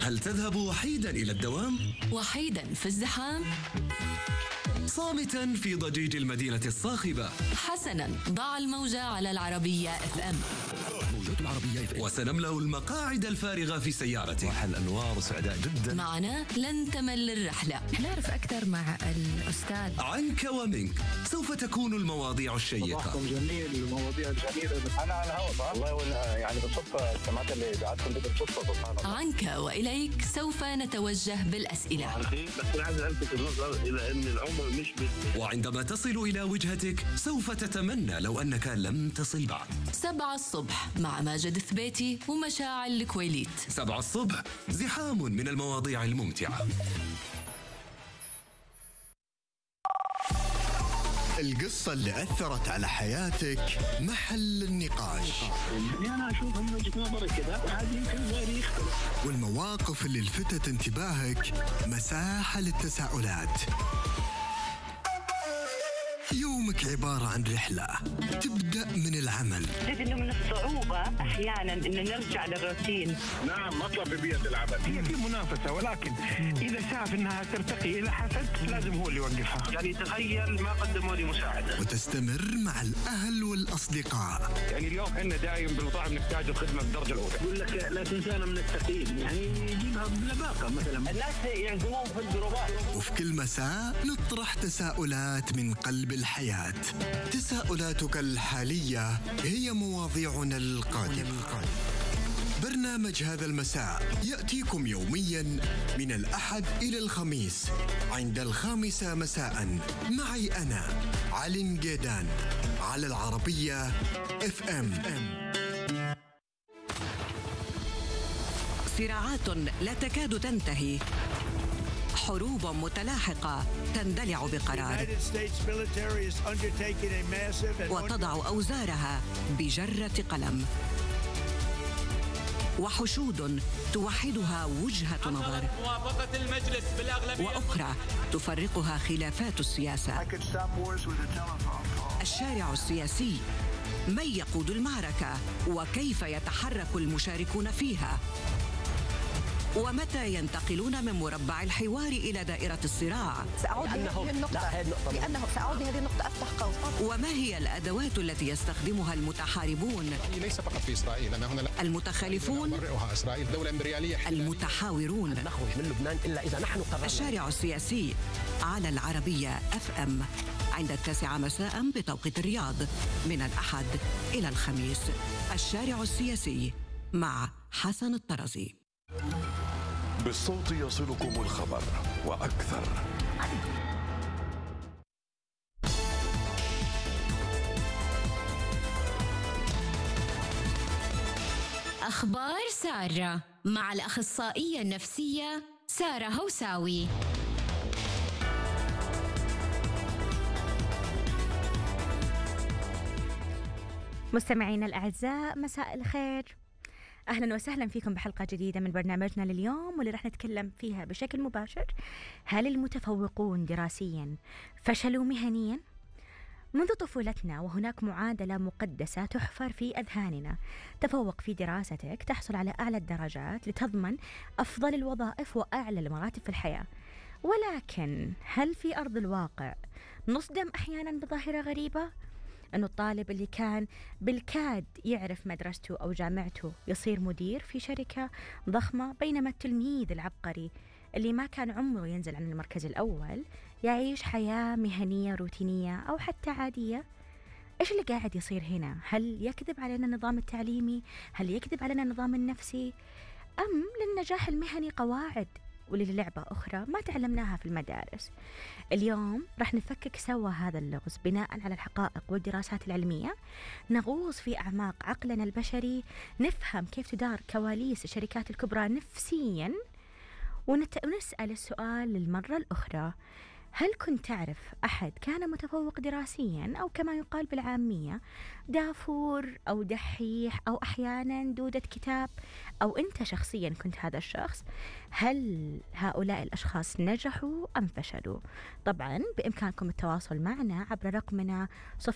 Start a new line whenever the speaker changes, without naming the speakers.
هل تذهب وحيدا إلى الدوام؟
وحيدا في الزحام؟
صامتا في ضجيج المدينة الصاخبة؟
حسنا، ضع الموجة على العربية FM.
موجة العربية FM. وسنملأ المقاعد الفارغة في سيارتك.
راح الأنوار وسعداء جدا.
معنا لن تمل الرحلة.
نعرف أكثر مع الأستاذ.
عنك ومنك سوف تكون المواضيع الشيقة.
صباحكم جميل، المواضيع الجميلة. أنا على الهواء والله، يعني بالصدفة سمعت اللي إذاعتكم بالصدفة. سبحان الله.
عنك وإليك سوف نتوجه بالأسئلة.
بس عايز ألفت النظر إلى أن العمر مش
وعندما تصل إلى وجهتك سوف تتمنى لو أنك لم تصل بعد.
7 الصبح مع ماجد الثبيتي ومشاعل الكويليت.
7 الصبح، زحام من المواضيع الممتعة.
القصة اللي أثرت على حياتك محل النقاش.
أنا أشوف من وجهة نظري كذا، عادي يمكن غيري يختلف.
والمواقف اللي لفتت انتباهك مساحة للتساؤلات. يومك عبارة عن رحلة تبدأ من العمل.
تجد أنه من الصعوبة أحيانا أن نرجع للروتين.
نعم، مطلب ببيئة العمل. هي في منافسة، ولكن إذا شاف أنها ترتقي إلى حسد لازم هو اللي يوقفها. يعني تخيل ما قدموا لي مساعدة.
وتستمر مع الأهل والأصدقاء.
يعني اليوم إحنا دايم بالمطاعم نحتاج الخدمة بالدرجة الأولى. يقول لك لا تنسانا من التقييم، يعني يجيبها بلباقة مثلا. الناس يعزمون في الجروبات.
وفي كل مساء نطرح تساؤلات من قلب الحياة. تساؤلاتك الحالية هي مواضيعنا القادمة. برنامج هذا المساء يأتيكم يوميا من الأحد إلى الخميس عند 5 مساء معي أنا علي نقيدان على العربية FM.
صراعات لا تكاد تنتهي، حروب متلاحقة تندلع بقرار، وتضع أوزارها بجرة قلم، وحشود توحدها وجهة نظر، وأخرى تفرقها خلافات السياسة. الشارع السياسي، من يقود المعركة وكيف يتحرك المشاركون فيها، ومتى ينتقلون من مربع الحوار إلى دائرة الصراع.
سأعود لهذه النقطة أفتح قوس.
وما هي الأدوات التي يستخدمها المتحاربون؟
ليس فقط في إسرائيل،
المتخالفون،
إسرائيل دولة إمبريالية،
المتحاورون.
نخرج من لبنان إلا إذا نحن قررنا.
الشارع السياسي على العربية FM عند 9 مساء بتوقيت الرياض، من الأحد إلى الخميس. الشارع السياسي مع حسن الطرزي.
بالصوت يصلكم الخبر وأكثر.
أخبار سارة مع الأخصائية النفسية سارة هوساوي.
مستمعينا الأعزاء، مساء الخير، أهلا وسهلا فيكم بحلقة جديدة من برنامجنا لليوم، واللي راح نتكلم فيها بشكل مباشر: هل المتفوقون دراسيا فشلوا مهنيا؟ منذ طفولتنا وهناك معادلة مقدسة تحفر في أذهاننا: تفوق في دراستك تحصل على أعلى الدرجات لتضمن أفضل الوظائف وأعلى المراتب في الحياة. ولكن هل في أرض الواقع نصدم أحيانا بظاهرة غريبة؟ أنه الطالب اللي كان بالكاد يعرف مدرسته أو جامعته يصير مدير في شركة ضخمة، بينما التلميذ العبقري اللي ما كان عمره ينزل عن المركز الأول يعيش حياة مهنية روتينية أو حتى عادية. إيش اللي قاعد يصير هنا؟ هل يكذب علينا النظام التعليمي؟ هل يكذب علينا النظام النفسي؟ أم للنجاح المهني قواعد وللعبة أخرى ما تعلمناها في المدارس؟ اليوم رح نفكك سوا هذا اللغز بناء على الحقائق والدراسات العلمية، نغوص في أعماق عقلنا البشري، نفهم كيف تدار كواليس الشركات الكبرى نفسيا، ونسأل السؤال للمرة الأخرى: هل كنت تعرف أحد كان متفوق دراسيا، أو كما يقال بالعامية دافور أو دحيح أو أحيانا دودة كتاب، أو أنت شخصيا كنت هذا الشخص؟ هل هؤلاء الأشخاص نجحوا أم فشلوا؟ طبعا بإمكانكم التواصل معنا عبر رقمنا